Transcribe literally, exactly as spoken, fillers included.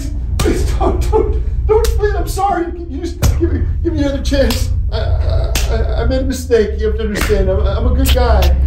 please, please don't, don't, don't, please, I'm sorry. You just give me, give me another chance. I, I, I made a mistake. You have to understand. I'm, I'm a good guy.